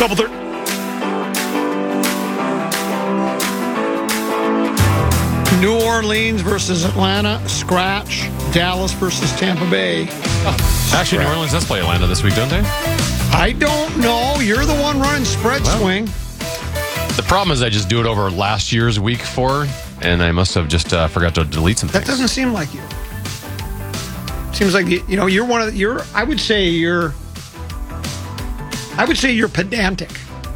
Couple third. New Orleans versus Atlanta, scratch. Dallas versus Tampa Bay. Actually, New Orleans does play Atlanta this week, don't they? I don't know. You're the one running spread swing. The problem is I just do it over last year's week 4, and I must have just forgot to delete some things. That doesn't seem like you. Seems like you're one of the, I would say you're pedantic.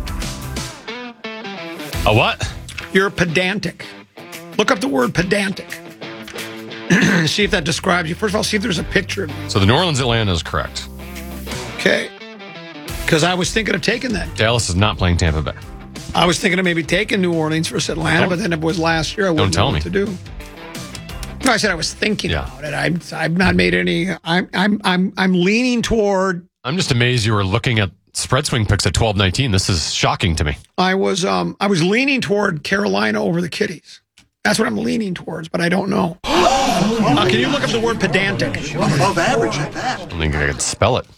A what? You're pedantic. Look up the word pedantic. See if that describes you. First of all, see if there's a picture of you. So the New Orleans Atlanta is correct. Okay. Because I was thinking of taking that. Dallas is not playing Tampa Bay. I was thinking of maybe taking New Orleans versus Atlanta, but then it was last year. I wouldn't know what to do. No, I said I was thinking about it. I've not made any. I'm leaning toward. I'm just amazed you were looking at spread swing picks at 12-19. This is shocking to me. I was leaning toward Carolina over the Kitties. That's what I'm leaning towards, but I don't know. Can you look up the word pedantic? Above average at that. I don't think I could spell it.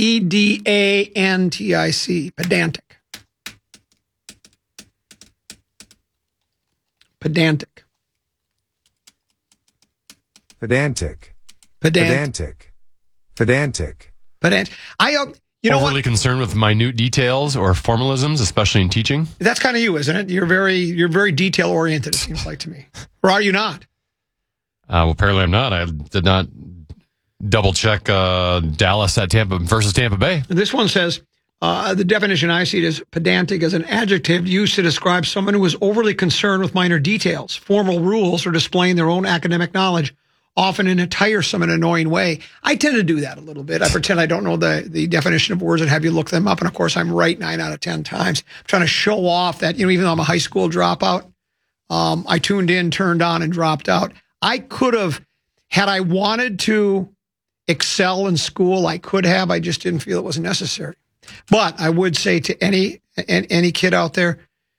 Pedantic. Pedantic. Pedantic. You know Overly concerned with minute details or formalisms, especially in teaching? That's kind of you, isn't it? You're very detail oriented, it seems like to me. Or are you not? Well, apparently I'm not. I did not double check Dallas at Tampa versus Tampa Bay. This one says, the definition I see it as pedantic as an adjective used to describe someone who is overly concerned with minor details, formal rules, or displaying their own academic knowledge, often in a tiresome and annoying way. I tend to do that a little bit. I pretend I don't know the definition of words and have you look them up. And, of course, I'm right 9 out of 10 times. I'm trying to show off that, even though I'm a high school dropout, I tuned in, turned on, and dropped out. I could have, had I wanted to excel in school, I could have. I just didn't feel it was necessary. But I would say to any kid out there,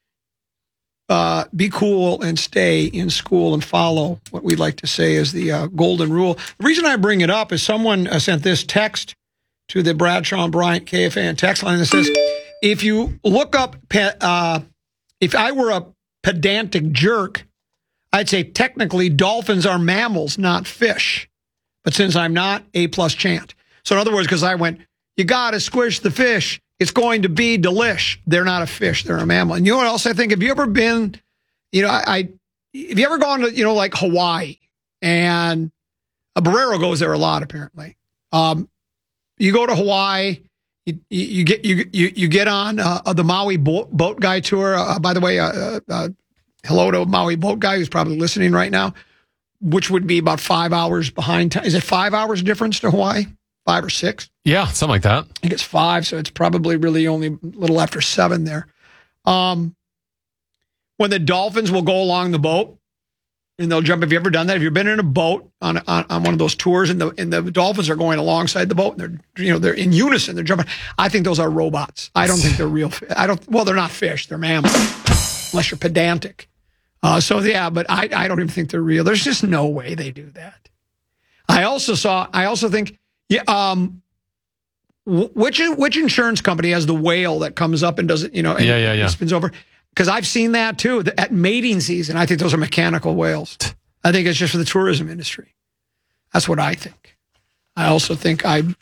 be cool and stay in school and follow what we like to say is the golden rule. The reason I bring it up is someone sent this text to the Bradshaw and Bryant KFAN text line that says, if you look up, if I were a pedantic jerk, I'd say technically dolphins are mammals, not fish. But since I'm not, A+ chant. So in other words, because I went, you got to squish the fish. It's going to be delish. They're not a fish. They're a mammal. And you know what else I think? Have you ever been, have you ever gone to, like Hawaii? And Barrero goes there a lot, apparently. You go to Hawaii, you get on the Maui boat guy tour. By the way, hello to Maui boat guy who's probably listening right now, which would be about 5 hours behind time. Is it 5 hours difference to Hawaii? 5 or 6? Yeah, something like that. I think it's 5, so it's probably really only a little after 7 there. When the dolphins will go along the boat and they'll jump. Have you ever done that? Have you been in a boat on one of those tours and the dolphins are going alongside the boat and they're in unison, they're jumping? I think those are robots. I don't think they're real. Well, they're not fish. They're mammals, unless you're pedantic. But I don't even think they're real. There's just no way they do that. I also think. Yeah. Which insurance company has the whale that comes up and does it? And spins over? Because I've seen that too at mating season. I think those are mechanical whales. I think it's just for the tourism industry. That's what I think. I also think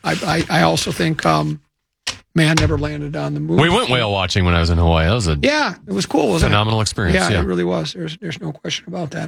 man never landed on the moon. We went whale watching when I was in Hawaii. That was it was cool. Wasn't phenomenal experience. Yeah, it really was. There's no question about that.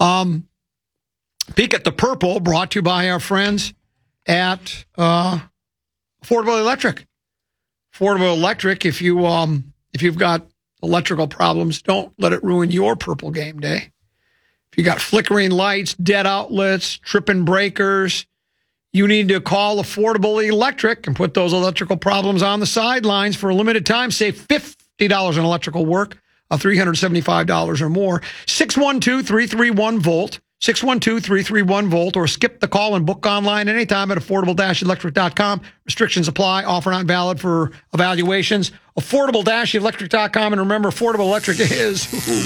Peek at the Purple, brought to you by our friends at Affordable Electric. Affordable Electric, if you've got electrical problems, don't let it ruin your purple game day. If you got flickering lights, dead outlets, tripping breakers, you need to call Affordable Electric and put those electrical problems on the sidelines for a limited time. Save $50 on electrical work, $375 or more. 612-331-VOLT. 612-331-VOLT, or skip the call and book online anytime at affordable-electric.com. Restrictions apply. Offer not valid for evaluations. Affordable-electric.com. And remember, Affordable Electric is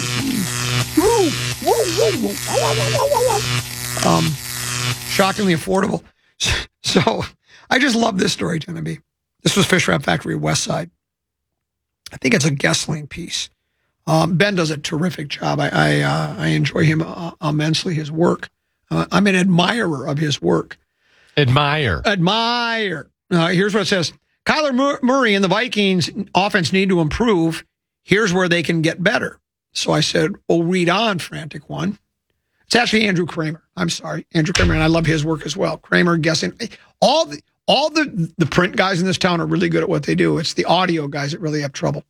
shockingly affordable. So I just love this story, Genevieve. This was Fish Wrap Factory West Side. I think it's a Gessling piece. Ben does a terrific job. I enjoy him immensely, his work. I'm an admirer of his work. Admire. Here's what it says. Kyler Murray and the Vikings offense need to improve. Here's where they can get better. So I said, oh, read on, Frantic One. It's actually Andrew Kramer. I'm sorry, Andrew Kramer, and I love his work as well. Kramer, guessing. All the print guys in this town are really good at what they do. It's the audio guys that really have trouble.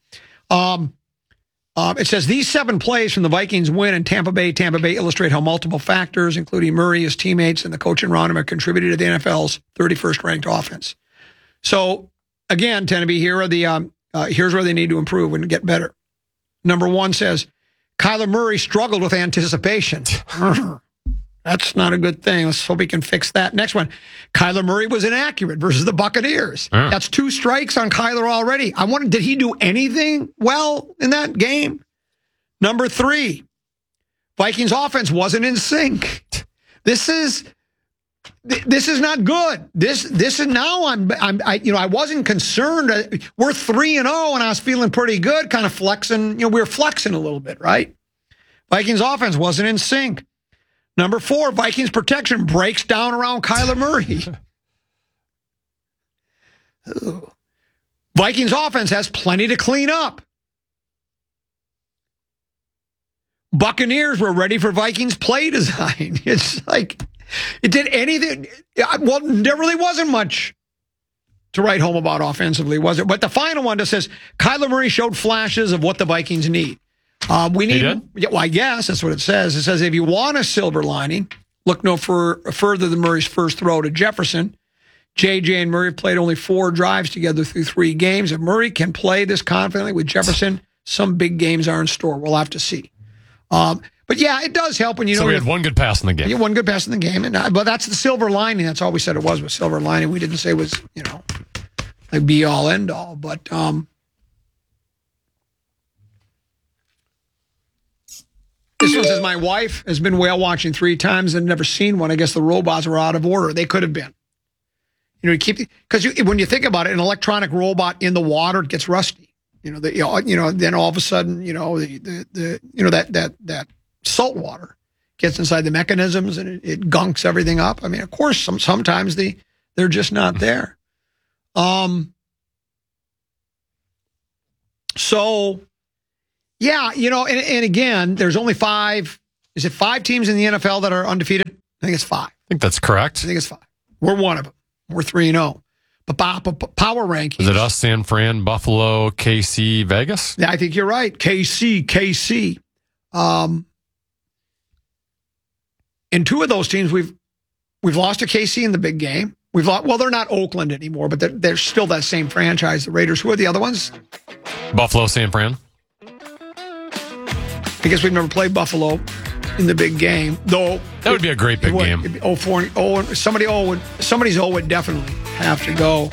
It says these 7 plays from the Vikings win in Tampa Bay illustrate how multiple factors, including Murray, his teammates, and the coaching around him, have contributed to the NFL's 31st ranked offense. So again, Tenneby, here's where they need to improve and get better. Number 1 says Kyler Murray struggled with anticipation. That's not a good thing. Let's hope he can fix that. Next one, Kyler Murray was inaccurate versus the Buccaneers. That's 2 strikes on Kyler already. I wonder, did he do anything well in that game? Number 3, Vikings offense wasn't in sync. This is not good. This is now I wasn't concerned. We're 3-0 and I was feeling pretty good, kind of flexing. We were flexing a little bit, right? Vikings offense wasn't in sync. Number 4, Vikings protection breaks down around Kyler Murray. Vikings offense has plenty to clean up. Buccaneers were ready for Vikings play design. It's like, it did anything. Well, there really wasn't much to write home about offensively, was it? But the final one just says, Kyler Murray showed flashes of what the Vikings need. We need, well, I guess that's what it says. It says, if you want a silver lining, look no further than Murray's first throw to Jefferson. JJ and Murray played only 4 drives together through 3 games. If Murray can play this confidently with Jefferson, some big games are in store. We'll have to see. But yeah, it does help when you know. So we had 1 good pass in the game. Yeah, 1 good pass in the game. But that's the silver lining. That's all we said it was silver lining. We didn't say it was, like be all end all. But this one says, my wife has been whale watching 3 times and never seen one. I guess the robots were out of order. They could have been. Because when you think about it, an electronic robot in the water, it gets rusty. Then all of a sudden, that salt water gets inside the mechanisms and it gunks everything up. I mean, of course, sometimes they're just not there. So, yeah, and again, there's only 5. Is it 5 teams in the NFL that are undefeated? I think it's 5. I think that's correct. I think it's 5. We're one of them. We're 3-0. But power rankings. Is it us, San Fran, Buffalo, KC, Vegas? Yeah, I think you're right. KC. In 2 of those teams, we've lost to KC in the big game. We've lost. Well, they're not Oakland anymore, but they're still that same franchise. The Raiders. Who are the other ones? Buffalo, San Fran. I guess we've never played Buffalo in the big game, though. That would be a great big game. It'd be 0-4. Somebody's would definitely have to go.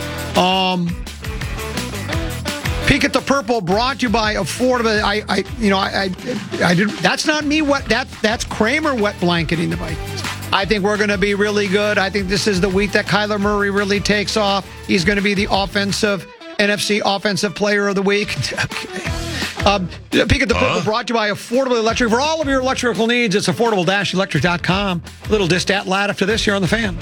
Peek at the Purple brought to you by Affordable. I did. That's not me. That's Kramer wet blanketing the Vikings. I think we're going to be really good. I think this is the week that Kyler Murray really takes off. He's going to be the NFC Offensive Player of the Week. Okay. Peek at the Purple brought to you by Affordable Electric. For all of your electrical needs, it's affordable-electric.com. A little distat lad after this here on The Fan.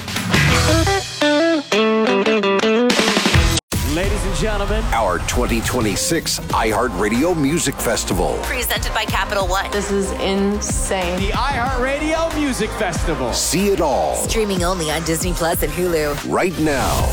Ladies and gentlemen, our 2026 iHeartRadio Music Festival. Presented by Capital One. This is insane. The iHeartRadio Music Festival. See it all. Streaming only on Disney Plus and Hulu. Right now.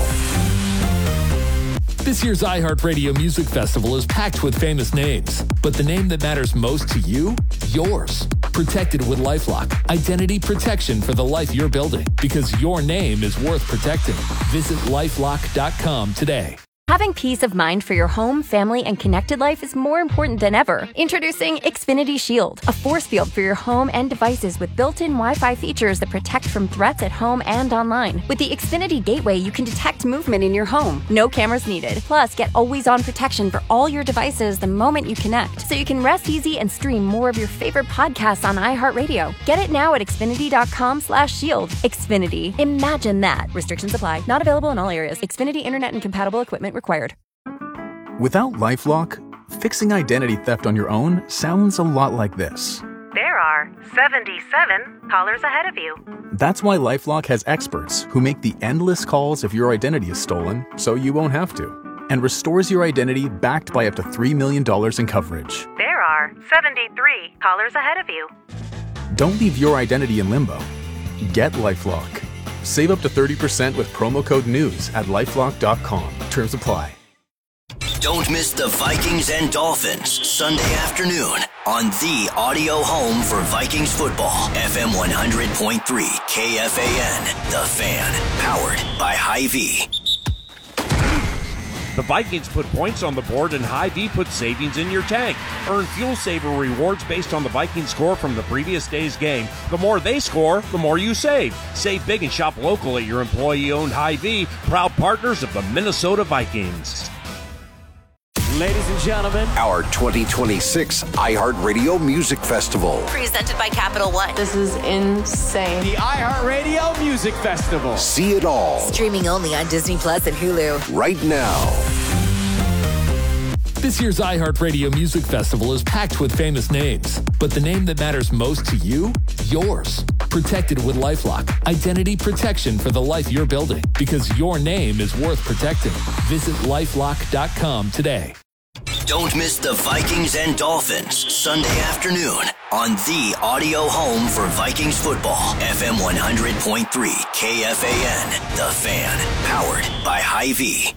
This year's iHeartRadio Music Festival is packed with famous names, but the name that matters most to you, yours. Protected with LifeLock. Identity protection for the life you're building, because your name is worth protecting. Visit LifeLock.com today. Having peace of mind for your home, family, and connected life is more important than ever. Introducing Xfinity Shield, a force field for your home and devices with built-in Wi-Fi features that protect from threats at home and online. With the Xfinity Gateway, you can detect movement in your home. No cameras needed. Plus, get always-on protection for all your devices the moment you connect, so you can rest easy and stream more of your favorite podcasts on iHeartRadio. Get it now at Xfinity.com/shield. Xfinity. Imagine that. Restrictions apply. Not available in all areas. Xfinity Internet and compatible equipment required. Without LifeLock, fixing identity theft on your own sounds a lot like this. There are 77 callers ahead of you. That's why LifeLock has experts who make the endless calls if your identity is stolen so you won't have to, and restores your identity backed by up to $3 million in coverage. There are 73 callers ahead of you. Don't leave your identity in limbo. Get LifeLock. Save up to 30% with promo code NEWS at LifeLock.com. Terms apply. Don't miss the Vikings and Dolphins Sunday afternoon on the audio home for Vikings football. FM 100.3 KFAN, The Fan, powered by Hy-Vee. The Vikings put points on the board and Hy-Vee put savings in your tank. Earn Fuel Saver rewards based on the Vikings score from the previous day's game. The more they score, the more you save. Save big and shop local at your employee-owned Hy-Vee, proud partners of the Minnesota Vikings. Ladies and gentlemen, our 2026 iHeartRadio Music Festival. Presented by Capital One. This is insane. the iHeartRadio Music Festival. See it all Streaming only on Disney Plus and Hulu. right now. This year's iHeartRadio Music Festival is packed with famous names, but the name that matters most to you, yours. Protected with LifeLock, identity protection for the life you're building, because your name is worth protecting. Visit LifeLock.com today. Don't miss the Vikings and Dolphins Sunday afternoon on the audio home for Vikings football. FM 100.3 KFAN, The Fan, powered by Hy-Vee.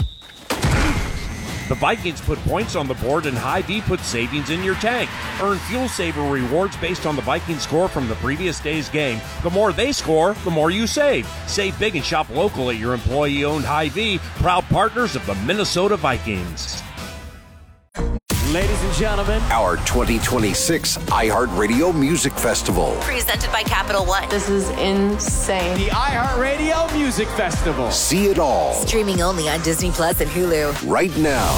The Vikings put points on the board and Hy-Vee put savings in your tank. Earn Fuel Saver rewards based on the Vikings score from the previous day's game. The more they score, the more you save. Save big and shop local at your employee-owned Hy-Vee, proud partners of the Minnesota Vikings. Ladies and gentlemen, our 2026 iHeartRadio Music Festival. Presented by Capital One. This is insane. the iHeartRadio Music Festival. See it all Streaming only on Disney Plus and Hulu. right now.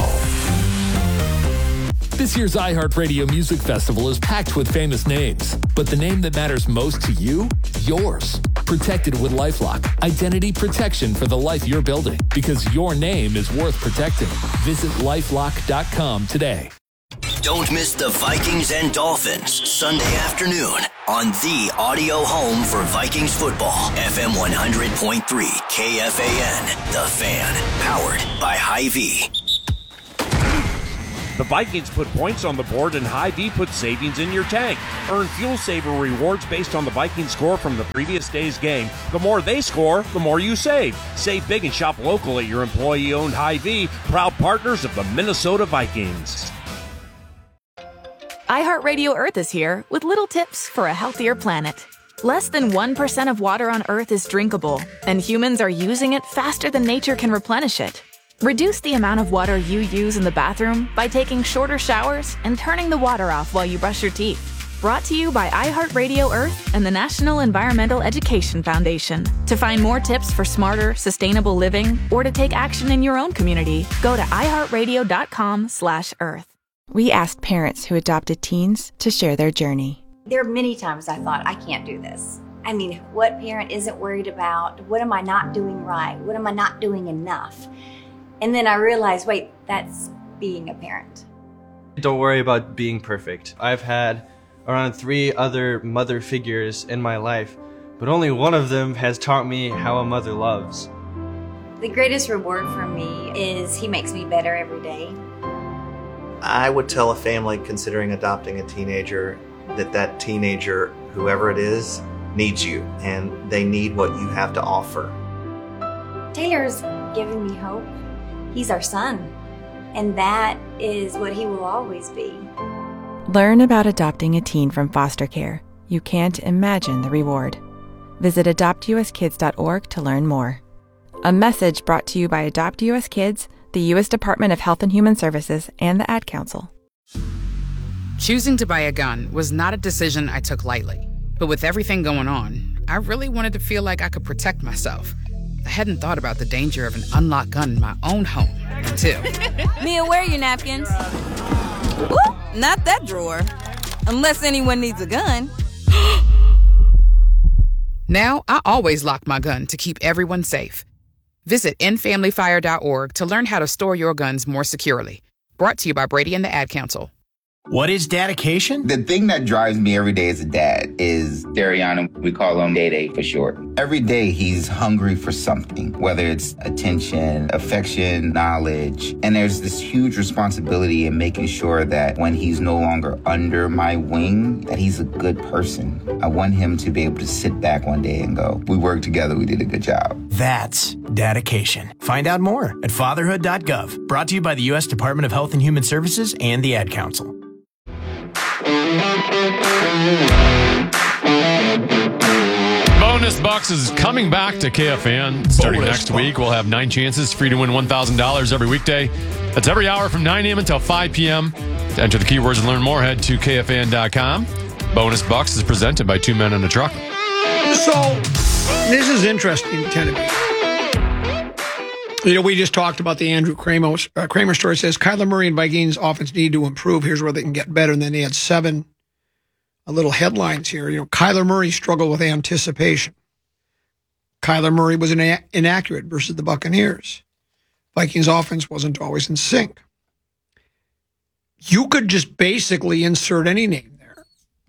This year's iHeartRadio Music Festival is packed with famous names, but the name that matters most to you, yours. Protected with LifeLock, identity protection for the life you're building, because your name is worth protecting. Visit LifeLock.com today. Don't miss the Vikings and Dolphins Sunday afternoon on the audio home for Vikings football. FM 100.3 KFAN, The Fan, powered by Hy-Vee. The Vikings put points on the board and Hy-Vee put savings in your tank. Earn Fuel Saver rewards based on the Vikings score from the previous day's game. The more they score, the more you save. Save big and shop local at your employee-owned Hy-Vee, proud partners of the Minnesota Vikings. iHeartRadio Earth is here with little tips for a healthier planet. Less than 1% of water on Earth is drinkable, and humans are using it faster than nature can replenish it. Reduce the amount of water you use in the bathroom by taking shorter showers and turning the water off while you brush your teeth. Brought to you by iHeartRadio Earth and the National Environmental Education Foundation. To find more tips for smarter, sustainable living or to take action in your own community, go to iHeartRadio.com/earth. We asked parents who adopted teens to share their journey. There are many times I thought, I can't do this. I mean, what parent isn't worried about? What am I not doing right? What am I not doing enough? And then I realized, wait, that's being a parent. Don't worry about being perfect. I've had around 3 other mother figures in my life, but only one of them has taught me how a mother loves. The greatest reward for me is he makes me better every day. I would tell a family considering adopting a teenager that teenager, whoever it is, needs you, and they need what you have to offer. Taylor's giving me hope. He's our son, and that is what he will always be. Learn about adopting a teen from foster care. You can't imagine the reward. Visit adoptuskids.org to learn more. A message brought to you by Adopt US Kids, the U.S. Department of Health and Human Services, and the Ad Council. Choosing to buy a gun was not a decision I took lightly. But with everything going on, I really wanted to feel like I could protect myself. I hadn't thought about the danger of an unlocked gun in my own home until... Mia, where are your napkins? Ooh, not that drawer. Unless anyone needs a gun. Now, I always lock my gun to keep everyone safe. Visit endfamilyfire.org to learn how to store your guns more securely. Brought to you by Brady and the Ad Council. What is dedication? The thing that drives me every day as a dad is Dariana. We call him Day-Day for short. Every day he's hungry for something, whether it's attention, affection, knowledge. And there's this huge responsibility in making sure that when he's no longer under my wing, that he's a good person. I want him to be able to sit back one day and go, we worked together, we did a good job. That's dedication. Find out more at fatherhood.gov. Brought to you by the U.S. Department of Health and Human Services and the Ad Council. Bonus Bucks is coming back to KFAN starting next week. We'll have 9 chances free to win $1,000 every weekday. That's every hour from 9 a.m. until 5 p.m. To enter the keywords and learn more, head to KFAN.com. Bonus Bucks is presented by Two Men in a Truck. So, this is interesting, Tennessee. You know, we just talked about the Andrew Kramer story. It says, Kyler Murray and Vikings offense need to improve. Here's where they can get better. And then they had 7 little headlines here. You know, Kyler Murray struggled with anticipation. Kyler Murray was inaccurate versus the Buccaneers. Vikings offense wasn't always in sync. You could just basically insert any name there.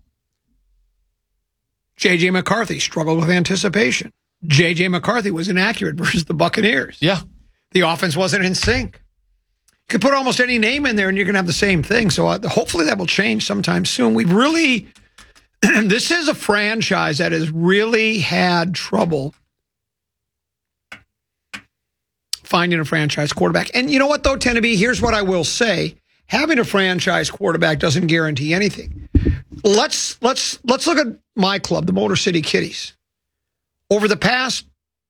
J.J. McCarthy struggled with anticipation. J.J. McCarthy was inaccurate versus the Buccaneers. Yeah. The offense wasn't in sync. You could put almost any name in there and you're going to have the same thing. So hopefully that will change sometime soon. We've really, this is a franchise that has really had trouble finding a franchise quarterback. And you know what, though, Tennessee, here's what I will say. Having a franchise quarterback doesn't guarantee anything. Let's look at my club, the Motor City Kitties. Over the past,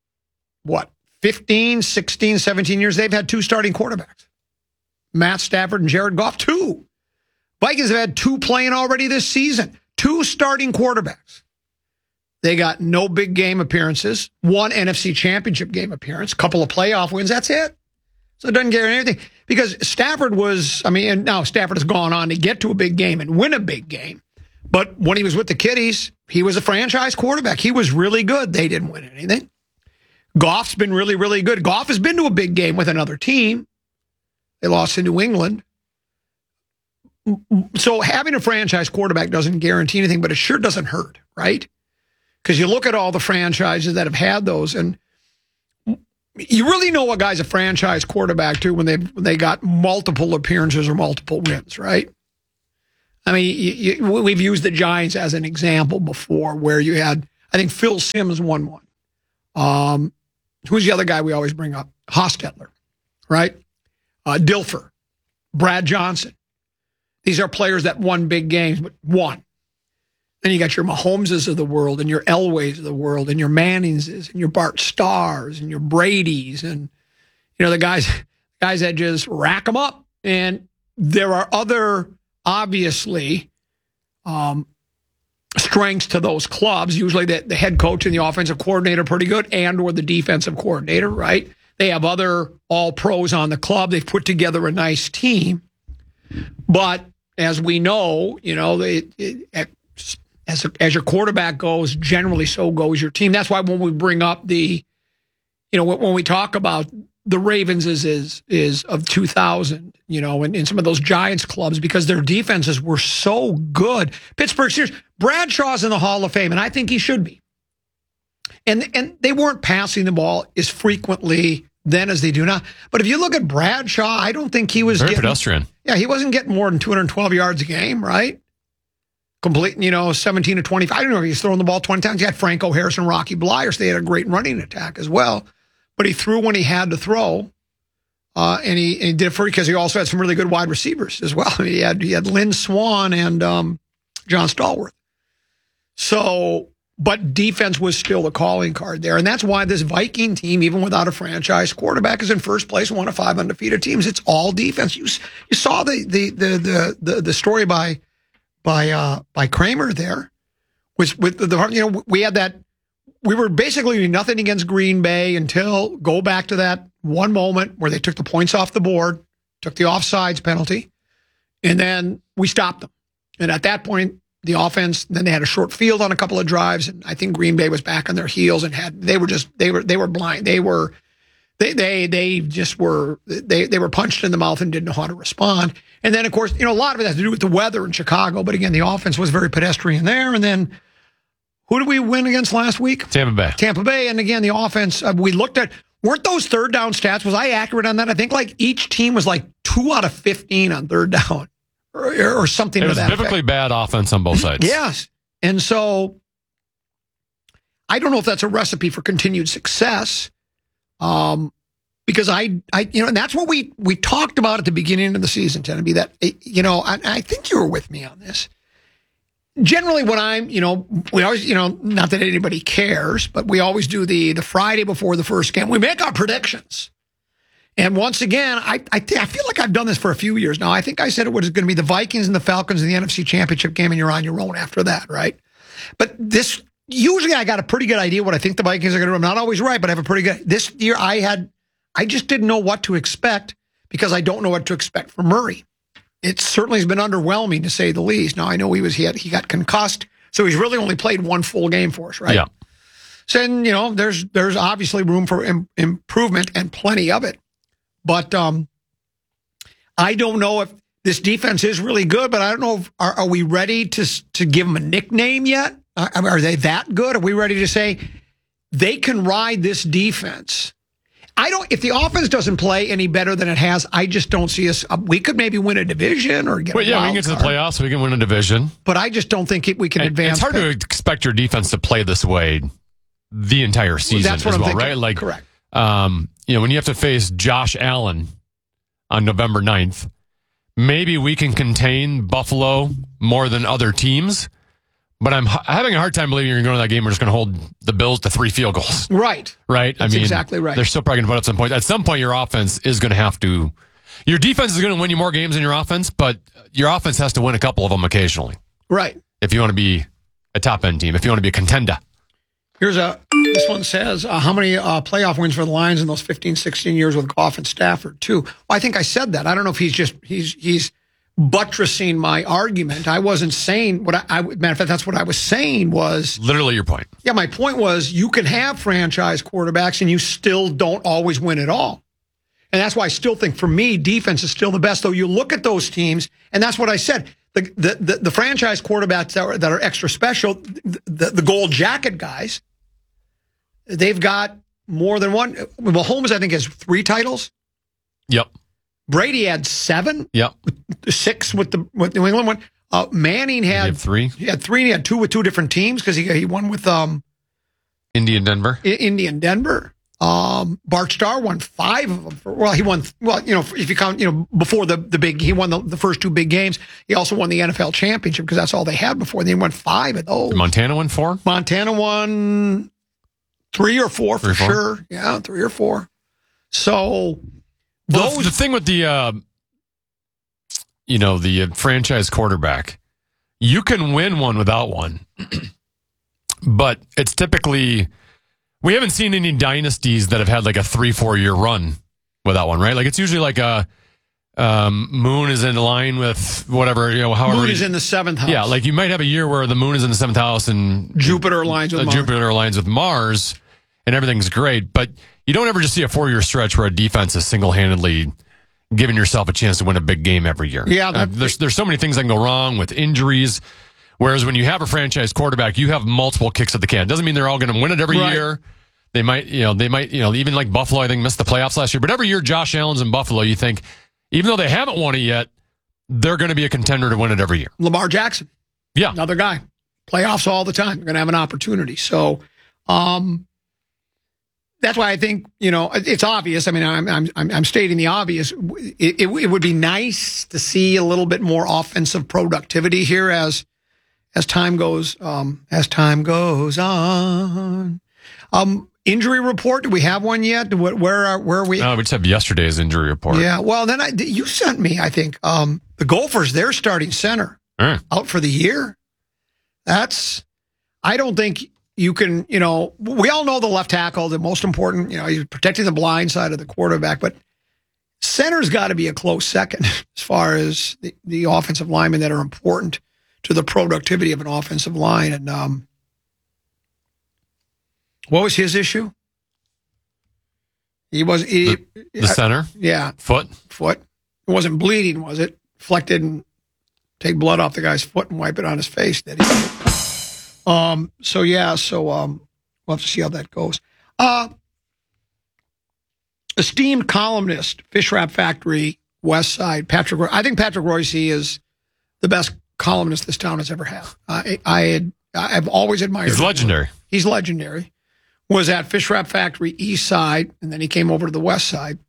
15, 16, 17 years, they've had 2 starting quarterbacks. Matt Stafford and Jared Goff, 2. Vikings have had 2 playing already this season. 2 starting quarterbacks. They got no big game appearances, 1 NFC Championship game appearance, couple of playoff wins, that's it. So it doesn't guarantee anything. Because Stafford was, and now Stafford has gone on to get to a big game and win a big game. But when he was with the Kitties, he was a franchise quarterback. He was really good. They didn't win anything. Goff's been really, really good. Goff has been to a big game with another team. They lost to New England. So having a franchise quarterback doesn't guarantee anything, but it sure doesn't hurt, right? Because you look at all the franchises that have had those, and you really know a guy's a franchise quarterback, too, when they got multiple appearances or multiple wins, right? I mean, we've used the Giants as an example before where you had, I think Phil Simms won one. Who's the other guy we always bring up? Hostetler, right? Dilfer, Brad Johnson. These are players that won big games, but won. Then you got your Mahomeses of the world and your Elways of the world and your Manningses and your Bart Starrs and your Bradys and, you know, the guys that just rack them up. And there are other, obviously, strengths to those clubs. Usually the head coach and the offensive coordinator are pretty good, and or the defensive coordinator, right? They have other all-pros on the club. They've put together a nice team. But as we know, you know, as your quarterback goes, generally so goes your team. That's why when we bring up when we talk about the Ravens is of 2000, you know, and some of those Giants clubs, because their defenses were so good. Pittsburgh Steelers, Bradshaw's in the Hall of Fame, and I think he should be. And they weren't passing the ball as frequently then as they do now. But if you look at Bradshaw, I don't think he was very pedestrian. Yeah, he wasn't getting more than 212 yards a game, right? Complete, 17 to 25. I don't know if he's throwing the ball 20 times. He had Franco Harris and Rocky Bleier, so they had a great running attack as well. But he threw when he had to throw, and he did it because he also had some really good wide receivers as well. I mean, he had Lynn Swann and John Stallworth. So, but defense was still the calling card there, and that's why this Viking team, even without a franchise quarterback, is in first place, one of 5 undefeated teams. It's all defense. You saw the story by Kramer there, with we had that. We were basically doing nothing against Green Bay until go back to that one moment where they took the points off the board, took the offsides penalty, and then we stopped them. And at that point, the offense, then they had a short field on a couple of drives, and I think Green Bay was back on their heels and they were blind. They just were they were punched in the mouth and didn't know how to respond. And then, of course, a lot of it has to do with the weather in Chicago. But again, the offense was very pedestrian there. And then who did we win against last week? Tampa Bay. And again, the offense, we looked at, weren't those third down stats, was I accurate on that? I think like each team was like 2 out of 15 on third down or something. It was biblically bad offense on both sides. Yes. And so I don't know if that's a recipe for continued success. Because and that's what we talked about at the beginning of the season, Tenneby, that, I think you were with me on this. Generally, when I'm, we always, not that anybody cares, but we always do the Friday before the first game. We make our predictions. And once again, I feel like I've done this for a few years now. I think I said it was going to be the Vikings and the Falcons in the NFC Championship game, and you're on your own after that, right? But usually I got a pretty good idea what I think the Vikings are going to do. I'm not always right, but I have a pretty good. This year I just didn't know what to expect because I don't know what to expect from Murray. It certainly has been underwhelming, to say the least. Now, I know he got concussed, so he's really only played one full game for us, right? Yeah. So, there's obviously room for improvement and plenty of it. But I don't know if this defense is really good, but I don't know if are we ready to give them a nickname yet? Are they that good? Are we ready to say they can ride this defense? If the offense doesn't play any better than it has, I just don't see us. We could maybe win a division or get we can get to the playoffs. We can win a division. But I just don't think we can advance. It's hard to expect your defense to play this way the entire season as well, right? Like, correct. When you have to face Josh Allen on November 9th, maybe we can contain Buffalo more than other teams. But I'm having a hard time believing you're going to go to that game. We're just going to hold the Bills to 3 field goals. Right. That's exactly right. They're still probably going to put up some points. At some point, your offense is going to have to. Your defense is going to win you more games than your offense, but your offense has to win a couple of them occasionally. Right. If you want to be a top end team, if you want to be a contender. This one says, how many playoff wins for the Lions in those 15, 16 years with Goff and Stafford? 2. Well, I think I said that. I don't know if he's buttressing my argument. I wasn't saying matter of fact, that's what I was saying was literally your point. Yeah, my point was you can have franchise quarterbacks and you still don't always win at all. And that's why I still think, for me, defense is still the best. Though you look at those teams, and that's what I said. The franchise quarterbacks that are extra special, the gold jacket guys, they've got more than one. Mahomes, I think, has 3 titles. Yep. Brady had 7. Yep. 6 with New England one. Manning had 3. He had 3. And he had 2 with 2 different teams because he won with Indy and Denver. Bart Starr won 5 of them. He won. If you count, before the big, he won the first 2 big games. He also won the NFL championship because that's all they had before. They won 5 of those. Did Montana won 4. Montana won 3 or 4 for sure. Yeah, 3 or 4. So. The thing with the franchise quarterback, you can win one without one, but it's typically, we haven't seen any dynasties that have had like a 3-4 year run without one, right? Like it's usually like Moon is in line with whatever, however. Moon is in the 7th house. Yeah, like you might have a year where the Moon is in the 7th house and Jupiter aligns with Mars. Jupiter aligns with Mars and everything's great, but you don't ever just see a 4-year stretch where a defense is single-handedly giving yourself a chance to win a big game every year. Yeah, there's so many things that can go wrong with injuries. Whereas when you have a franchise quarterback, you have multiple kicks at the can. Doesn't mean they're all going to win it every year. They might, even like Buffalo, I think missed the playoffs last year. But every year, Josh Allen's in Buffalo, you think, even though they haven't won it yet, they're going to be a contender to win it every year. Lamar Jackson, yeah, another guy, playoffs all the time. They're going to have an opportunity. So. That's why I think, it's obvious. I mean, I'm stating the obvious. It would be nice to see a little bit more offensive productivity here as time goes on. Injury report? Do we have one yet? Where are we? No, we just have yesterday's injury report. Yeah. Well, then you sent me, I think, the Gophers, their starting center out for the year. I don't think. You can, we all know the left tackle, the most important, he's protecting the blind side of the quarterback, but center's got to be a close second as far as the offensive linemen that are important to the productivity of an offensive line. And what was his issue? He was the center. Yeah, foot. It wasn't bleeding, was it? Fleck didn't take blood off the guy's foot and wipe it on his face, did he? We'll have to see how that goes. Esteemed columnist, Fish Wrap Factory, West Side, Patrick. I think Patrick Royce is the best columnist this town has ever had. I've always admired him. He's legendary. He's legendary. Was at Fish Wrap Factory East Side, and then he came over to the West Side.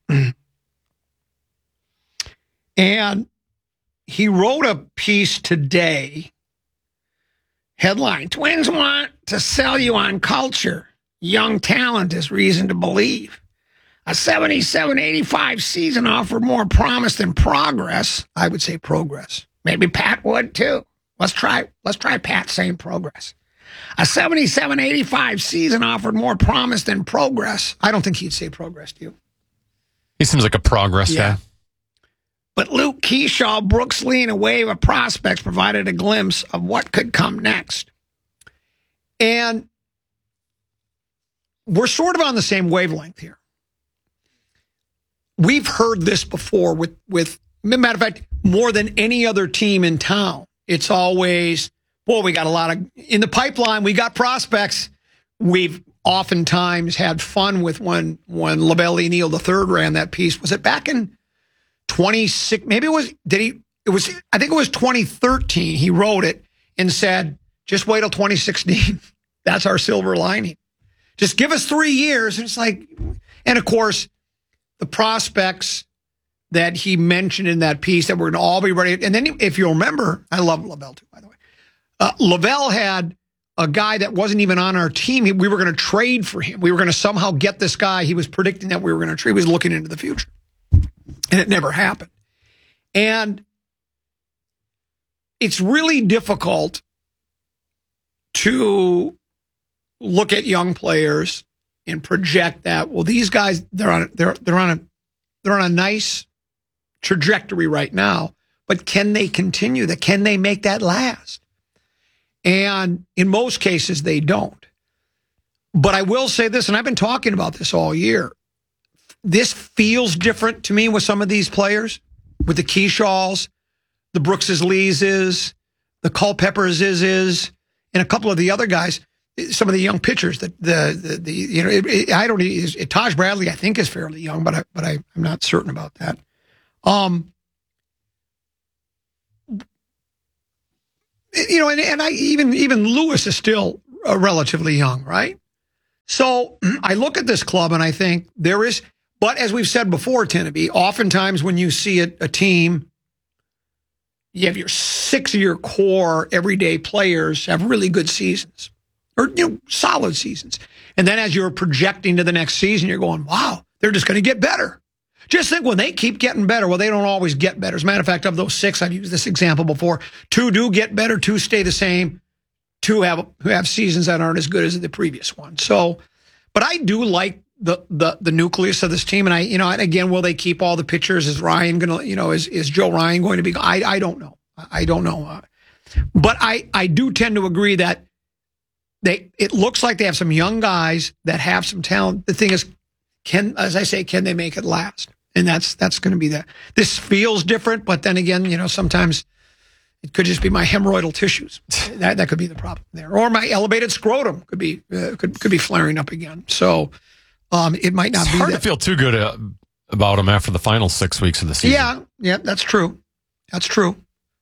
And he wrote a piece today, headline, Twins want to sell you on culture. Young talent is reason to believe. A 77-85 season offered more promise than progress. I would say progress. Maybe Pat would too. Let's try Pat saying progress. A 77-85 season offered more promise than progress. I don't think he'd say progress, do you? He seems like a progress guy. But Luke Keyshaw, Brooks Lee, and a wave of prospects provided a glimpse of what could come next. And we're sort of on the same wavelength here. We've heard this before with matter of fact, more than any other team in town. It's always, we got a lot of, in the pipeline, we got prospects. We've oftentimes had fun with when LaBelle Neal III ran that piece. Was it back in 26? Maybe it was, I think it was 2013. He wrote it and said, just wait till 2016. That's our silver lining. Just give us 3 years. And it's like, and of course, the prospects that he mentioned in that piece that we're going to all be ready. And then if you'll remember, I love LaBelle too, by the way. LaBelle had a guy that wasn't even on our team. We were going to trade for him. We were going to somehow get this guy. He was predicting that we were going to trade. He was looking into the future. And it never happened. And it's really difficult to look at young players and project that, well, these guys, they're on a nice trajectory right now, but can they continue that? Can they make that last? And in most cases, they don't. But I will say this, and I've been talking about this all year. This feels different to me with some of these players, with the Keyshaws, the Brookses Leeses, the Culpeppers is, and a couple of the other guys. Some of the young pitchers that Taj Bradley I think is fairly young, but I'm not certain about that. And even Lewis is still relatively young, right? So I look at this club and I think there is, but as we've said before, Teneby, oftentimes when you see a team, you have your 6-year core everyday players have really good seasons. Or solid seasons. And then as you're projecting to the next season, you're going, wow, they're just going to get better. Just think when they keep getting better, well, they don't always get better. As a matter of fact, of those 6, I've used this example before, 2 do get better, 2 stay the same, 2 have seasons that aren't as good as the previous one. So, but I do like the nucleus of this team. And and again, will they keep all the pitchers? Is Ryan going to, is Joe Ryan going to be, I don't know. I don't know. But I do tend to agree that it looks like they have some young guys that have some talent. The thing is, can they make it last? And that's going to be that. This feels different, but then again, sometimes it could just be my hemorrhoidal tissues. That could be the problem there, or my elevated scrotum could be flaring up again. So it might not be. It's hard to feel too good about them after the final 6 weeks of the season. Yeah, that's true. That's true.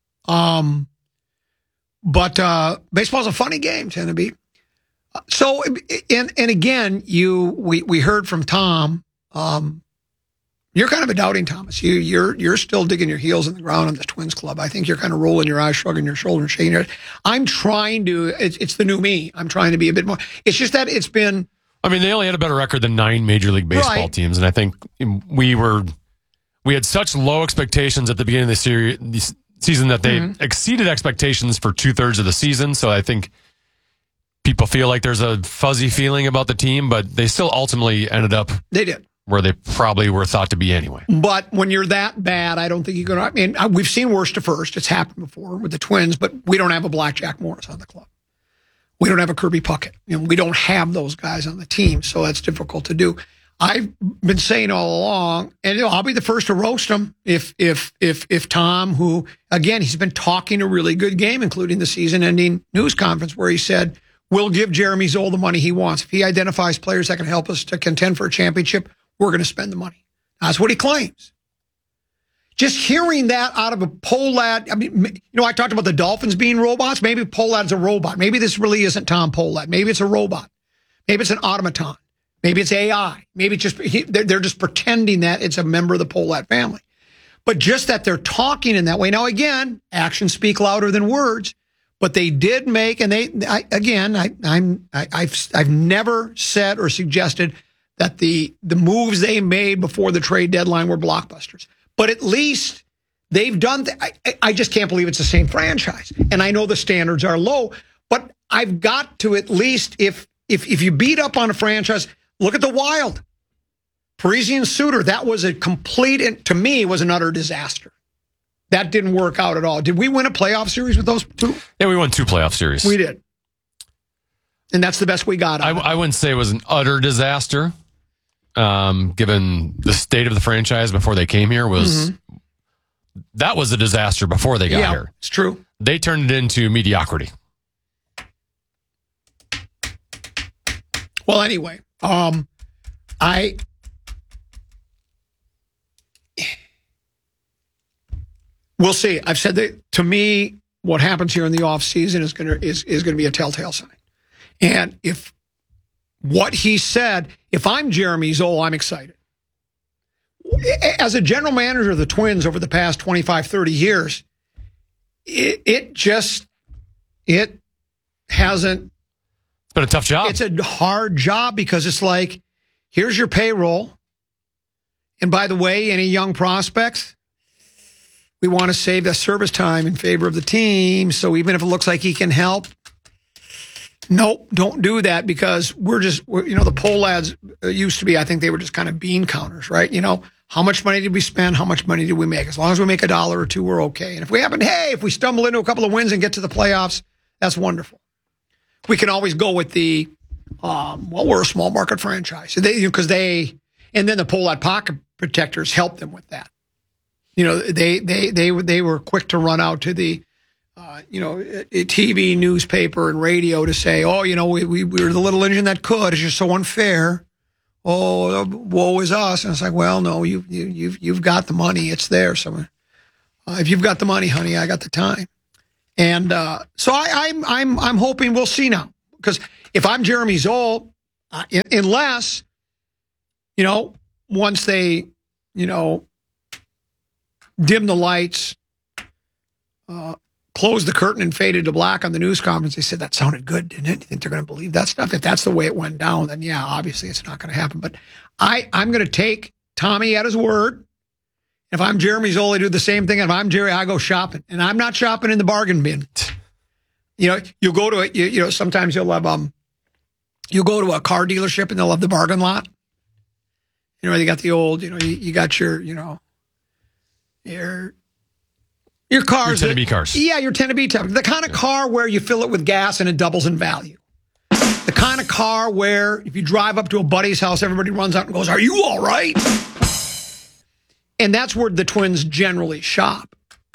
But baseball's a funny game, Teneby. So, and again, we heard from Tom. You're kind of a doubting Thomas. You're still digging your heels in the ground on this Twins club. I think you're kind of rolling your eyes, shrugging your shoulders, shaking your head. I'm trying to. It's the new me. I'm trying to be a bit more. It's just that it's been. I mean, they only had a better record than 9 Major League Baseball teams, and I think we had such low expectations at the beginning of the season that they exceeded expectations for 2/3 of the season. So I think people feel like there's a fuzzy feeling about the team, but they still ultimately ended up. They did. Where they probably were thought to be anyway. But when you're that bad, I don't think you're going to. I mean, we've seen worst to first. It's happened before with the Twins, but we don't have a Black Jack Morris on the club. We don't have a Kirby Puckett. We don't have those guys on the team, so that's difficult to do. I've been saying all along, and I'll be the first to roast him if Tom, who, again, he's been talking a really good game, including the season-ending news conference where he said, we'll give Jeremy Zoll the money he wants. If he identifies players that can help us to contend for a championship, we're going to spend the money. That's what he claims. Just hearing that out of a Pohlad, I mean, I talked about the Dolphins being robots. Maybe Pohlad's a robot. Maybe this really isn't Tom Pohlad. Maybe it's a robot. Maybe it's an automaton. Maybe it's AI. Maybe it's just they're just pretending that it's a member of the Pohlad family. But just that they're talking in that way. Now, again, actions speak louder than words. But they did make, and I've never said or suggested that the moves they made before the trade deadline were blockbusters. But at least they've done. I just can't believe it's the same franchise. And I know the standards are low, but I've got to at least if you beat up on a franchise. Look at the Wild. Parisian Suter, that was a complete, to me, was an utter disaster. That didn't work out at all. Did we win a playoff series with those two? Yeah, we won 2 playoff series. We did. And that's the best we got. I wouldn't say it was an utter disaster, given the state of the franchise before they came here. That was a disaster before they got here. It's true. They turned it into mediocrity. Well, anyway, we'll see. I've said that, to me, what happens here in the offseason is going to be a telltale sign. And if what he said, if I'm Jeremy Zoll, I'm excited. As a general manager of the Twins over the past 25, 30 years, it hasn't. It's been a tough job. It's a hard job because it's like, here's your payroll. And by the way, any young prospects, we want to save the service time in favor of the team. So even if it looks like he can help, nope, don't do that because the Pohlads used to be, I think they were just kind of bean counters, right? How much money did we spend? How much money did we make? As long as we make $1 or $2, we're okay. And if we stumble into a couple of wins and get to the playoffs, that's wonderful. We can always go with the, we're a small market franchise. And then the Pohlad pocket protectors helped them with that. They were quick to run out to the, TV, newspaper, and radio to say, we were the little engine that could. It's just so unfair. Oh, woe is us. And it's like, well, no, you've got the money. It's there. So if you've got the money, honey, I got the time. And so I'm hoping we'll see now. Because if I'm Jeremy Zoll, unless, once they, dim the lights, closed the curtain and faded to black on the news conference, they said that sounded good, didn't it? You think they're going to believe that stuff? If that's the way it went down, then yeah, obviously it's not going to happen. But I'm going to take Tommy at his word. If I'm Jeremy Zoll, I do the same thing. If I'm Jerry, I go shopping. And I'm not shopping in the bargain bin. You'll go to it, sometimes you'll have, you'll go to a car dealership and they'll have the bargain lot. They got the old, you got your cars. Your 10 to B cars. Yeah, your 10 to B type. The kind of car where you fill it with gas and it doubles in value. The kind of car where if you drive up to a buddy's house, everybody runs out and goes, "Are you all right?" And that's where the Twins generally shop.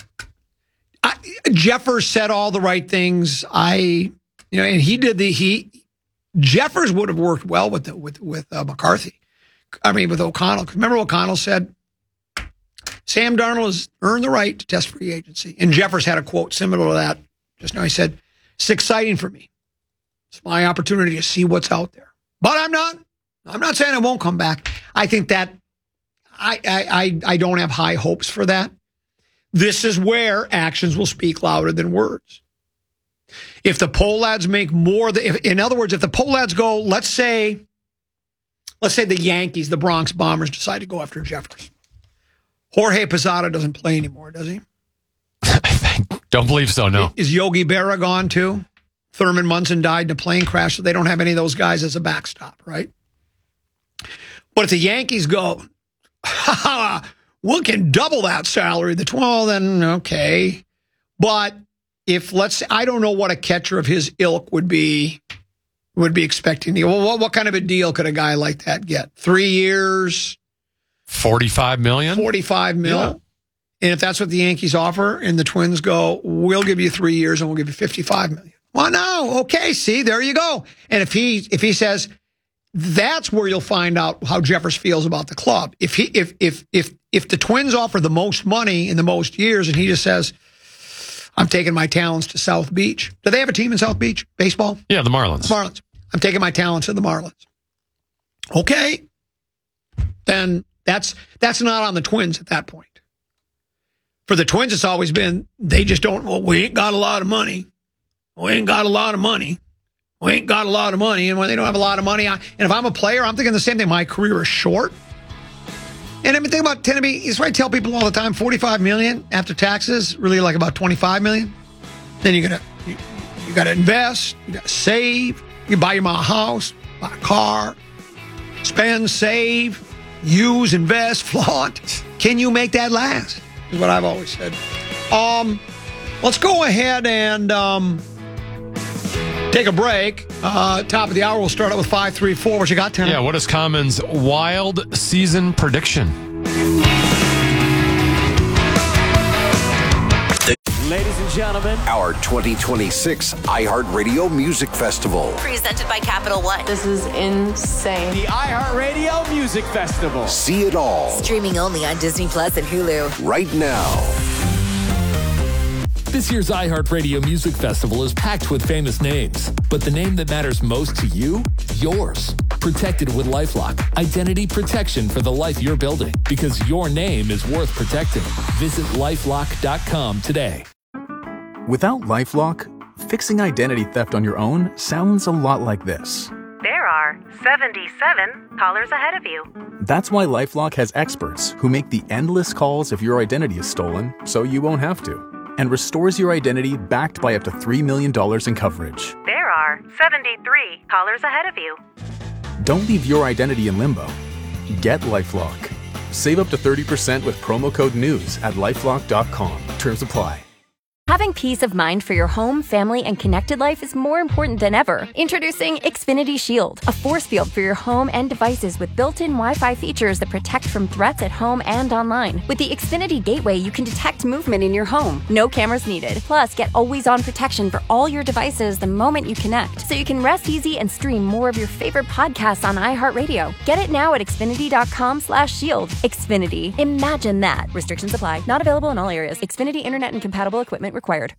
Jeffers said all the right things. And he did Jeffers would have worked well with McCarthy. With O'Connell. Remember O'Connell said, Sam Darnold has earned the right to test free agency. And Jeffers had a quote similar to that just now. He said, "It's exciting for me. It's my opportunity to see what's out there. But I'm not saying I won't come back." I think that I don't have high hopes for that. This is where actions will speak louder than words. If the Pohlads make more, in other words, if the Pohlads go, let's say the Yankees, the Bronx Bombers decide to go after Jeffers. Jorge Posada doesn't play anymore, does he? Don't believe so, no. Is Yogi Berra gone too? Thurman Munson died in a plane crash, so they don't have any of those guys as a backstop, right? But if the Yankees go, we can double that salary, then okay. But if, let's say, I don't know what a catcher of his ilk would be would be expecting you. Well, what kind of a deal could a guy like that get? 3 years? $45 million? $45 million. Yeah. And if that's what the Yankees offer and the Twins go, we'll give you 3 years and we'll give you $55 million. Well, no. Okay, see, there you go. And if he says, that's where you'll find out how Jeffers feels about the club. If the Twins offer the most money in the most years and he just says, I'm taking my talents to South Beach. Do they have a team in South Beach? Baseball? Yeah, the Marlins. Marlins. I'm taking my talents to the Marlins. Okay. Then that's not on the Twins at that point. For the Twins, it's always been, they just don't, well, we ain't got a lot of money. We ain't got a lot of money. We ain't got a lot of money. And when they don't have a lot of money, and if I'm a player, I'm thinking the same thing. My career is short. And everything about it's what I tell people all the time, $45 million after taxes, really like about $25 million. Then you gotta invest, you gotta save, you buy your mom a house, buy a car, spend, save, use, invest, flaunt. Can you make that last? Is what I've always said. Let's go ahead and take a break. Top of the hour, we'll start out with 534. What you got, Tim? Yeah, what is Common's wild season prediction? Ladies and gentlemen, our 2026 iHeartRadio Music Festival. Presented by Capital One. This is insane. the iHeartRadio Music Festival. See it all Streaming only on Disney Plus and Hulu. right now. This year's iHeartRadio Music Festival is packed with famous names, but the name that matters most to you, yours. Protected with LifeLock, identity protection for the life you're building, because your name is worth protecting. Visit LifeLock.com today. Without LifeLock, fixing identity theft on your own sounds a lot like this. There are 77 callers ahead of you. That's why LifeLock has experts who make the endless calls if your identity is stolen so you won't have to, and restores your identity backed by up to $3 million in coverage. There are 73 callers ahead of you. Don't leave your identity in limbo. Get LifeLock. Save up to 30% with promo code NEWS at LifeLock.com. Terms apply. Having peace of mind for your home, family, and connected life is more important than ever. Introducing Xfinity Shield, a force field for your home and devices with built-in Wi-Fi features that protect from threats at home and online. With the Xfinity Gateway, you can detect movement in your home. No cameras needed. Plus, get always-on protection for all your devices the moment you connect, so you can rest easy and stream more of your favorite podcasts on iHeartRadio. Get it now at Xfinity.com/shield. Xfinity. Imagine that. Restrictions apply. Not available in all areas. Xfinity Internet and compatible equipment required.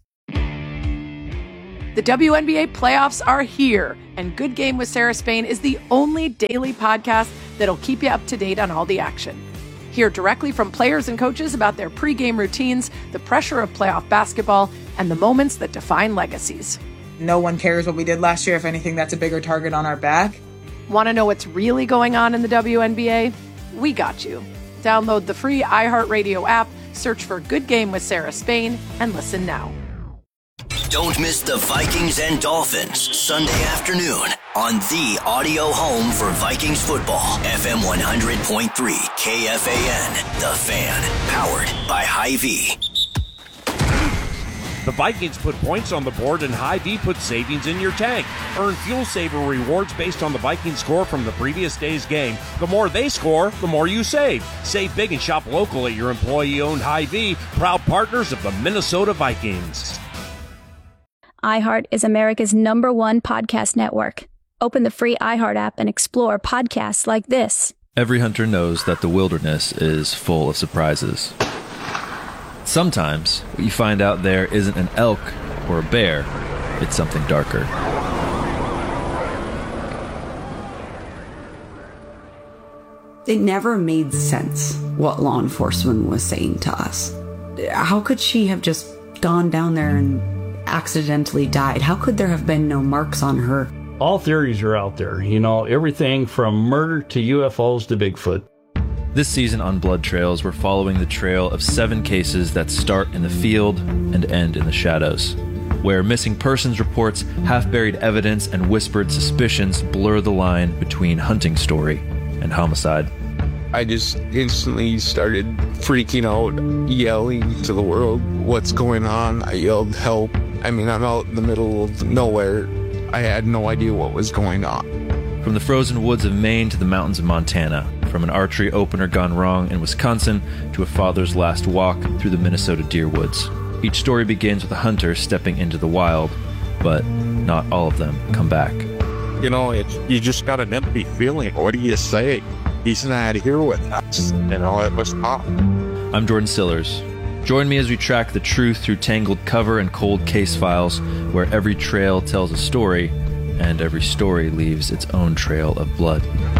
The WNBA playoffs are here, and Good Game with Sarah Spain is the only daily podcast that'll keep you up to date on all the action. Hear directly from players and coaches about their pregame routines, the pressure of playoff basketball, and the moments that define legacies. No one cares what we did last year. If anything, that's a bigger target on our back. Want to know what's really going on in the WNBA? We got you. Download the free iHeartRadio app, search for Good Game with Sarah Spain, and listen now. Don't miss the Vikings and Dolphins Sunday afternoon on the audio home for Vikings football. FM 100.3 KFAN, The Fan, powered by Hy-Vee. The Vikings put points on the board and Hy-Vee put savings in your tank. Earn Fuel Saver rewards based on the Vikings score from the previous day's game. The more they score, the more you save. Save big and shop local at your employee-owned Hy-Vee, proud partners of the Minnesota Vikings. iHeart is America's #1 podcast network. Open the free iHeart app and explore podcasts like this. Every hunter knows that the wilderness is full of surprises. Sometimes, what you find out there isn't an elk or a bear, it's something darker. It never made sense what law enforcement was saying to us. How could she have just gone down there and accidentally died? How could there have been no marks on her? All theories are out there, everything from murder to UFOs to Bigfoot. This season on Blood Trails, we're following the trail of 7 cases that start in the field and end in the shadows, where missing persons reports, half-buried evidence, and whispered suspicions blur the line between hunting story and homicide. I just instantly started freaking out, yelling to the world, "What's going on?" I yelled, "Help." I'm out in the middle of nowhere. I had no idea what was going on. From the frozen woods of Maine to the mountains of Montana, from an archery opener gone wrong in Wisconsin to a father's last walk through the Minnesota deer woods. Each story begins with a hunter stepping into the wild, but not all of them come back. You know, you just got an empty feeling. What do you say? He's not here with us. You know, it was tough. I'm Jordan Sillers. Join me as we track the truth through tangled cover and cold case files, where every trail tells a story, and every story leaves its own trail of blood.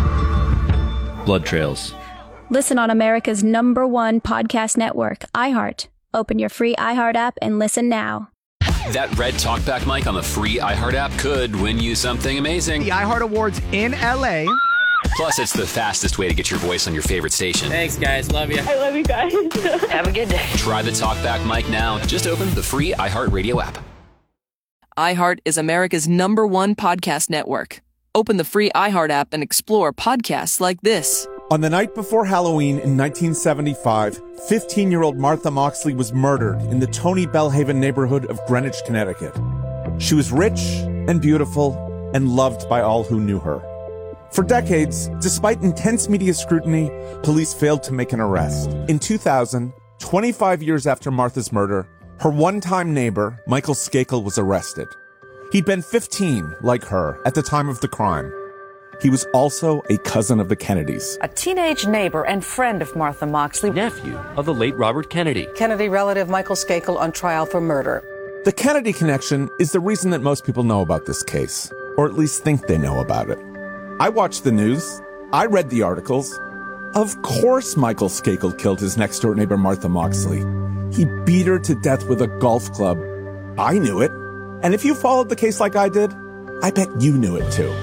Blood Trails. Listen on America's #1 podcast network, iHeart. Open your free iHeart app and listen now. That red talkback mic on the free iHeart app could win you something amazing. The iHeart Awards in LA. Plus, it's the fastest way to get your voice on your favorite station. Thanks, guys. Love you. I love you guys. Have a good day. Try the talkback mic now. Just open the free iHeart Radio app. iHeart is America's #1 podcast network. Open the free iHeart app and explore podcasts like this. On the night before Halloween in 1975, 15-year-old Martha Moxley was murdered in the Tony Bellhaven neighborhood of Greenwich, Connecticut. She was rich and beautiful and loved by all who knew her. For decades, despite intense media scrutiny, police failed to make an arrest. In 2000, 25 years after Martha's murder, her one-time neighbor, Michael Skakel, was arrested. He'd been 15, like her, at the time of the crime. He was also a cousin of the Kennedys. A teenage neighbor and friend of Martha Moxley. Nephew of the late Robert Kennedy. Kennedy relative Michael Skakel on trial for murder. The Kennedy connection is the reason that most people know about this case, or at least think they know about it. I watched the news. I read the articles. Of course Michael Skakel killed his next-door neighbor Martha Moxley. He beat her to death with a golf club. I knew it. And if you followed the case like I did, I bet you knew it too.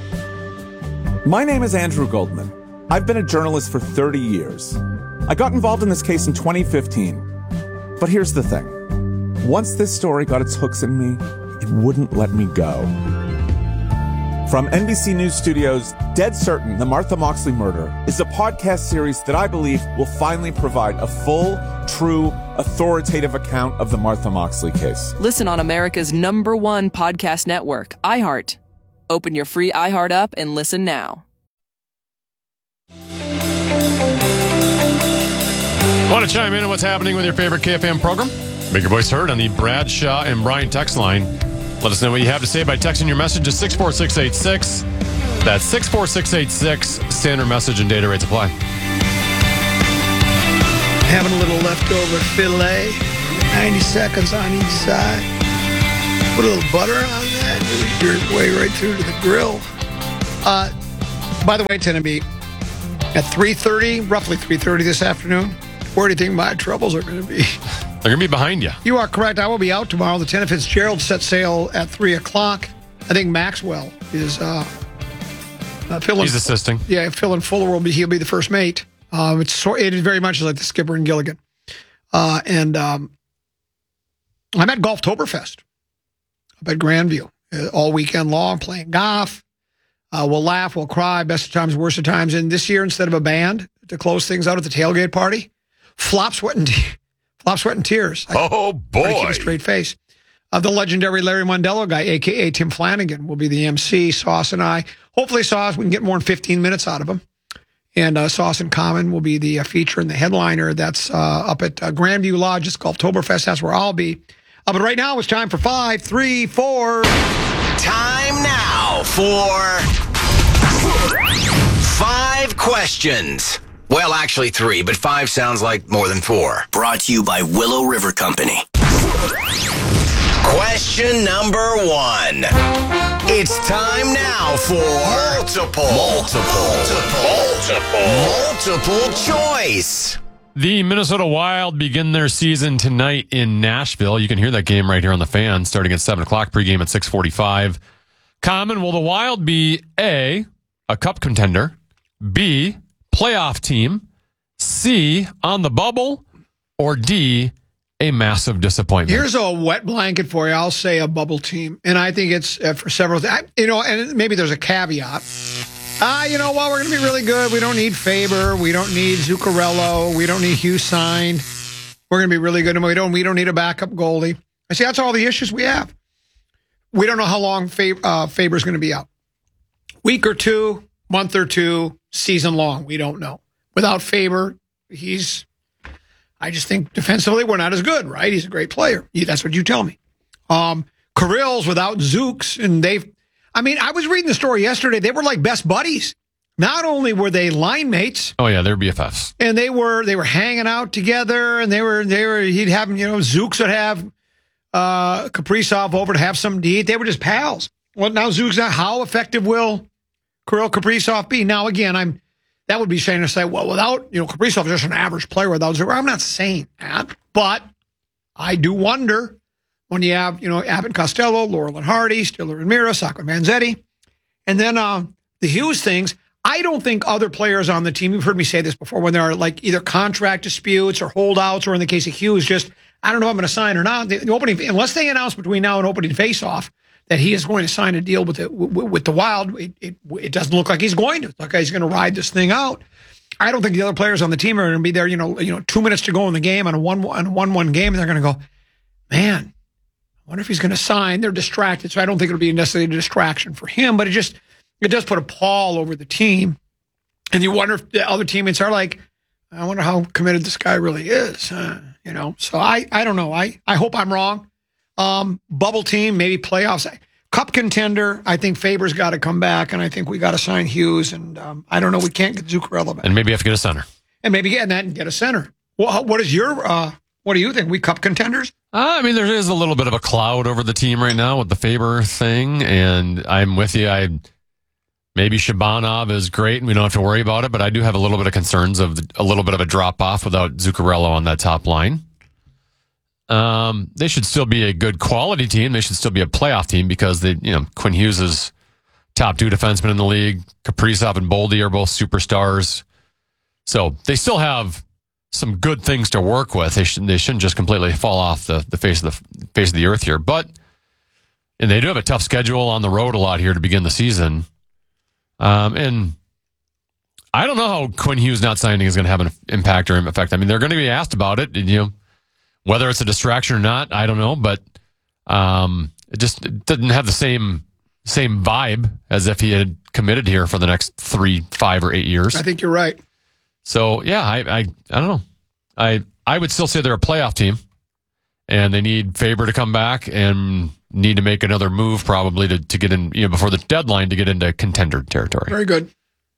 My name is Andrew Goldman. I've been a journalist for 30 years. I got involved in this case in 2015. But here's the thing. Once this story got its hooks in me, it wouldn't let me go. From NBC News Studios, Dead Certain, The Martha Moxley Murder is a podcast series that I believe will finally provide a full, true, authoritative account of the Martha Moxley case. Listen on America's #1 podcast network, iHeart. Open your free iHeart app and listen now. Want to chime in on what's happening with your favorite KFM program? Make your voice heard on the Bradshaw and Bryant text line. Let us know what you have to say by texting your message to 64686. That's 64686. Standard message and data rates apply. Having a little leftover filet, 90 seconds on each side. Put a little butter on that, move your way right through to the grill. By the way, it's going to be at 3:30, roughly 3:30 this afternoon. Where do you think my troubles are going to be? They're going to be behind you. You are correct. I will be out tomorrow. The Lieutenant Fitzgerald set sail at 3 o'clock. I think Maxwell is filling. He's assisting. Yeah, Phil and Fuller he'll be the first mate. It is very much like the Skipper and Gilligan. And I'm at Golftoberfest up at Grandview all weekend long, playing golf. We'll laugh, we'll cry, best of times, worst of times. And this year, instead of a band to close things out at the tailgate party, flop, sweat, and tears. Oh, boy. Keep a straight face. The legendary Larry Mondello guy, a.k.a. Tim Flanagan, will be the MC. Sauce and I. Hopefully, Sauce, we can get more than 15 minutes out of him. And Sauce and Common will be the feature and the headliner. That's up at Grandview Lodge. It's Golftoberfest. That's where I'll be. But right now, it's time for 5, 3, 4. Time now for 5 questions. Well, actually 3, but 5 sounds like more than 4. Brought to you by Willow River Company. Question number 1. It's time now for multiple choice. The Minnesota Wild begin their season tonight in Nashville. You can hear that game right here on the Fan, starting at 7 o'clock, pregame at 6:45. Common, will the Wild be A, a cup contender, B, playoff team, C, on the bubble, or D, a massive disappointment? Here's a wet blanket for you. I'll say a bubble team. And I think it's for several things. And maybe there's a caveat. You know what? We're going to be really good. We don't need Faber. We don't need Zuccarello. We don't need Hugh signed. We're going to be really good. And we don't need a backup goalie. I see that's all the issues we have. we don't know how long Faber's going to be out. Week or two, month or two, season long. We don't know. Without Faber, I just think defensively we're not as good, right? He's a great player. That's what you tell me. Kirill's without Zooks, and I was reading the story yesterday. They were like best buddies. Not only were they line mates. Oh yeah, they're BFFs. And they were hanging out together, and he'd have, Zooks would have Kaprizov over to have something to eat. They were just pals. Well, now Zooks out. How effective will Kirill Kaprizov be? Now again, that would be saying to say, well, without, Kaprizov is just an average player without Zooks. I'm not saying that, but I do wonder when you have, Abbott Costello, Laurel and Hardy, Stiller and Mira, Sacco Manzetti, and then the Hughes things. I don't think other players on the team, you've heard me say this before, when there are like either contract disputes or holdouts, or in the case of Hughes, just, I don't know if I'm going to sign or not. The opening, unless they announce between now and opening face-off that he is going to sign a deal with the Wild, it doesn't look like he's going to. It's like he's going to ride this thing out. I don't think the other players on the team are going to be there, 2 minutes to go in the game on a 1-1 game, and they're going to go, man, I wonder if he's going to sign. They're distracted, so I don't think it'll be necessarily a distraction for him, but it does put a pall over the team. And you wonder if the other teammates are like, I wonder how committed this guy really is. So I don't know. I hope I'm wrong. Bubble team, maybe playoffs. Cup contender, I think Faber's got to come back, and I think we got to sign Hughes. And I don't know, we can't get Zuccarello back. And maybe have to get a center. And maybe get that and get a center. Well, what do you think? We cup contenders? There is a little bit of a cloud over the team right now with the Faber thing, and I'm with you. Maybe Shabanov is great, and we don't have to worry about it, but I do have a little bit of concerns of a little bit of a drop-off without Zuccarello on that top line. They should still be a good quality team. They should still be a playoff team because Quinn Hughes is top 2 defenseman in the league. Kaprizov and Boldy are both superstars. So they still have some good things to work with. They shouldn't just completely fall off the face of the earth here. And they do have a tough schedule on the road a lot here to begin the season. And I don't know how Quinn Hughes not signing is going to have an impact or effect. They're going to be asked about it, whether it's a distraction or not, I don't know, but it doesn't have the same vibe as if he had committed here for the next 3, 5, or 8 years. I think you're right. So yeah, I don't know. I would still say they're a playoff team, and they need Faber to come back and need to make another move probably to get in, before the deadline to get into contender territory. Very good.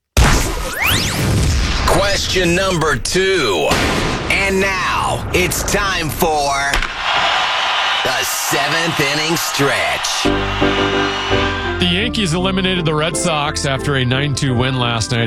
Question number 2. And now it's time for the 7th inning stretch. The Yankees eliminated the Red Sox after a 9-2 win last night